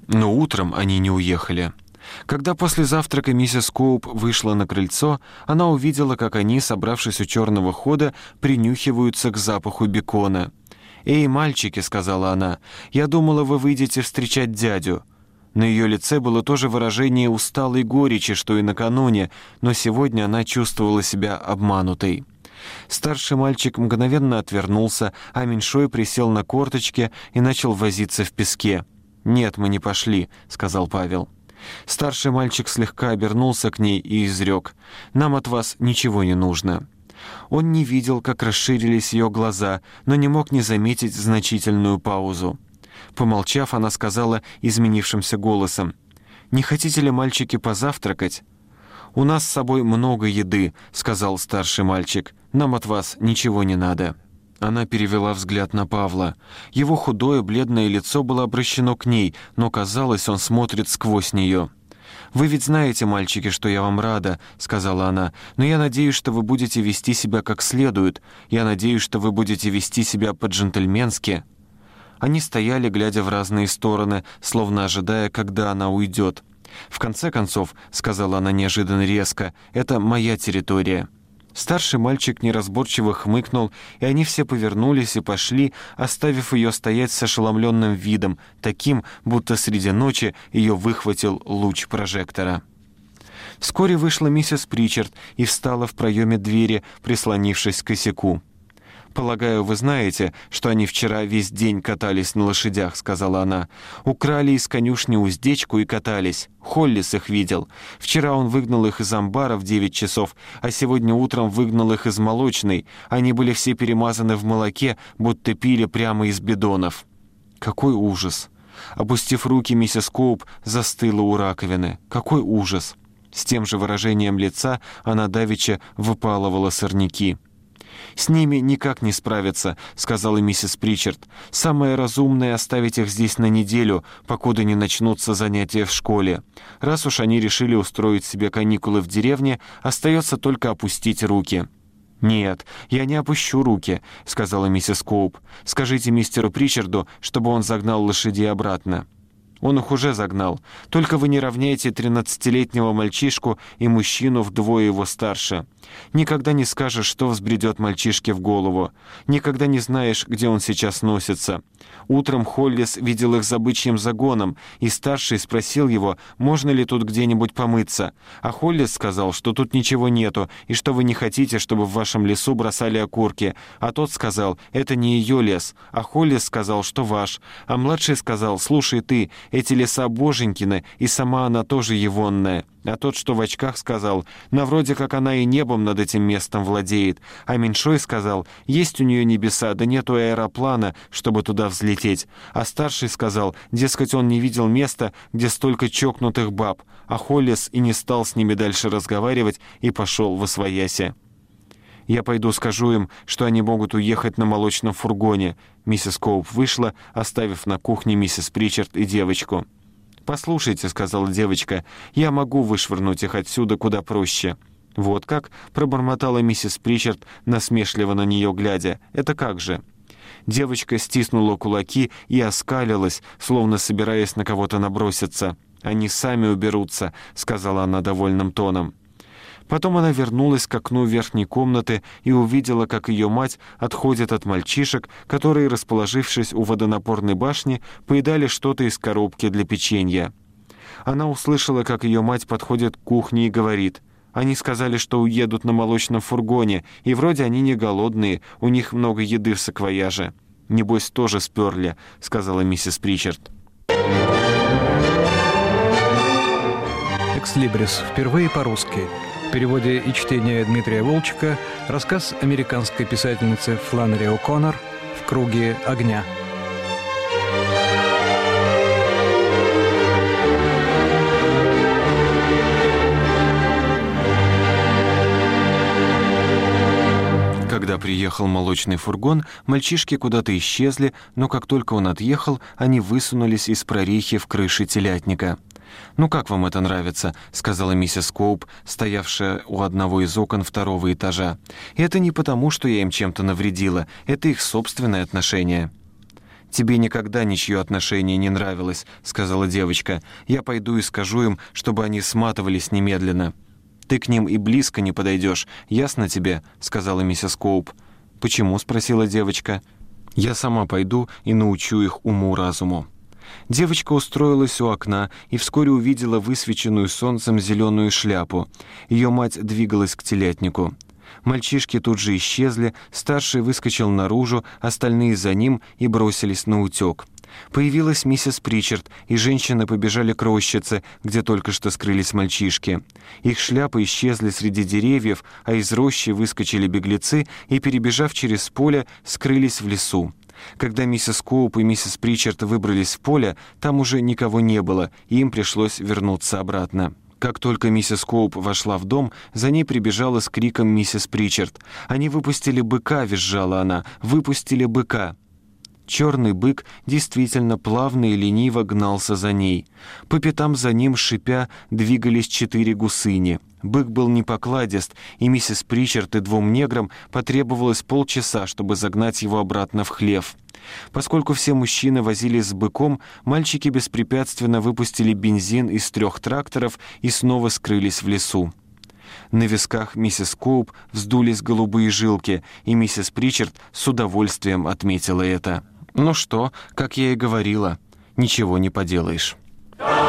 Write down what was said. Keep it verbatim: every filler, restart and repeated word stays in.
Но утром они не уехали. Когда после завтрака миссис Коуп вышла на крыльцо, она увидела, как они, собравшись у черного хода, принюхиваются к запаху бекона. «Эй, мальчики», — сказала она, — «я думала, вы выйдете встречать дядю». На ее лице было то же выражение усталой горечи, что и накануне, но сегодня она чувствовала себя обманутой. Старший мальчик мгновенно отвернулся, а меньшой присел на корточки и начал возиться в песке. «Нет, мы не пошли», — сказал Павел. Старший мальчик слегка обернулся к ней и изрек: «Нам от вас ничего не нужно». Он не видел, как расширились ее глаза, но не мог не заметить значительную паузу. Помолчав, она сказала изменившимся голосом: «Не хотите ли, мальчики, позавтракать?» «У нас с собой много еды», — сказал старший мальчик. «Нам от вас ничего не надо». Она перевела взгляд на Павла. Его худое, бледное лицо было обращено к ней, но, казалось, он смотрит сквозь нее. «Вы ведь знаете, мальчики, что я вам рада», — сказала она, «но я надеюсь, что вы будете вести себя как следует. Я надеюсь, что вы будете вести себя по-джентльменски». Они стояли, глядя в разные стороны, словно ожидая, когда она уйдет. «В конце концов», — сказала она неожиданно резко, — «это моя территория». Старший мальчик неразборчиво хмыкнул, и они все повернулись и пошли, оставив ее стоять с ошеломленным видом, таким, будто среди ночи ее выхватил луч прожектора. Вскоре вышла миссис Причард и встала в проеме двери, прислонившись к косяку. «Полагаю, вы знаете, что они вчера весь день катались на лошадях», — сказала она. «Украли из конюшни уздечку и катались. Холлис их видел. Вчера он выгнал их из амбара в девять часов, а сегодня утром выгнал их из молочной. Они были все перемазаны в молоке, будто пили прямо из бидонов». «Какой ужас!» Опустив руки, миссис Коуп застыла у раковины. «Какой ужас!» С тем же выражением лица она давеча выпалывала сорняки. «С ними никак не справиться», — сказала миссис Причард. «Самое разумное — оставить их здесь на неделю, покуда не начнутся занятия в школе. Раз уж они решили устроить себе каникулы в деревне, остается только опустить руки». «Нет, я не опущу руки», — сказала миссис Коуп. «Скажите мистеру Причарду, чтобы он загнал лошадей обратно». «Он их уже загнал. Только вы не равняете тринадцатилетнего мальчишку и мужчину вдвое его старше. Никогда не скажешь, что взбредет мальчишке в голову. Никогда не знаешь, где он сейчас носится. Утром Холлис видел их за бычьим загоном, и старший спросил его, можно ли тут где-нибудь помыться. А Холлис сказал, что тут ничего нету, и что вы не хотите, чтобы в вашем лесу бросали окурки. А тот сказал, это не ее лес. А Холлис сказал, что ваш. А младший сказал, слушай ты, эти леса боженькины, и сама она тоже егонная. А тот, что в очках, сказал, на вроде как она и небом над этим местом владеет. А меньшой сказал, есть у нее небеса, да нету аэроплана, чтобы туда взлететь. А старший сказал, дескать, он не видел места, где столько чокнутых баб. А Холлис и не стал с ними дальше разговаривать и пошел восвояси. «Я пойду скажу им, что они могут уехать на молочном фургоне». Миссис Коуп вышла, оставив на кухне миссис Причард и девочку. «Послушайте», — сказала девочка, — «я могу вышвырнуть их отсюда куда проще». «Вот как?» — пробормотала миссис Причард, насмешливо на нее глядя. «Это как же?» Девочка стиснула кулаки и оскалилась, словно собираясь на кого-то наброситься. «Они сами уберутся», — сказала она довольным тоном. Потом она вернулась к окну верхней комнаты и увидела, как ее мать отходит от мальчишек, которые, расположившись у водонапорной башни, поедали что-то из коробки для печенья. Она услышала, как ее мать подходит к кухне и говорит, «Они сказали, что уедут на молочном фургоне, и вроде они не голодные, у них много еды в саквояже». «Небось, тоже сперли», — сказала миссис Причард. «Экслибрис» впервые по-русски. В переводе и чтении Дмитрия Волчека рассказ американской писательницы Фланнери О'Коннор «В круге огня». Когда приехал молочный фургон, мальчишки куда-то исчезли, но как только он отъехал, они высунулись из прорехи в крыше телятника. «Ну как вам это нравится?» — сказала миссис Коуп, стоявшая у одного из окон второго этажа. «Это не потому, что я им чем-то навредила, это их собственное отношение». «Тебе никогда ничье отношение не нравилось», — сказала девочка. «Я пойду и скажу им, чтобы они сматывались немедленно». «Ты к ним и близко не подойдешь, ясно тебе?» — сказала миссис Коуп. «Почему?» — спросила девочка. «Я сама пойду и научу их уму-разуму». Девочка устроилась у окна и вскоре увидела высвеченную солнцем зеленую шляпу. Ее мать двигалась к телятнику. Мальчишки тут же исчезли, старший выскочил наружу, остальные за ним и бросились на утек. Появилась миссис Причард, и женщины побежали к рощице, где только что скрылись мальчишки. Их шляпы исчезли среди деревьев, а из рощи выскочили беглецы и, перебежав через поле, скрылись в лесу. Когда миссис Коуп и миссис Причард выбрались в поле, там уже никого не было, и им пришлось вернуться обратно. Как только миссис Коуп вошла в дом, за ней прибежала с криком миссис Причард. «Они выпустили быка!» — визжала она. «Выпустили быка!» Черный бык действительно плавно и лениво гнался за ней. По пятам за ним, шипя, двигались четыре гусыни. Бык был непокладист, и миссис Причард и двум неграм потребовалось полчаса, чтобы загнать его обратно в хлев. Поскольку все мужчины возились с быком, мальчики беспрепятственно выпустили бензин из трех тракторов и снова скрылись в лесу. На висках миссис Коуп вздулись голубые жилки, и миссис Причард с удовольствием отметила это. «Ну что, как я и говорила, ничего не поделаешь».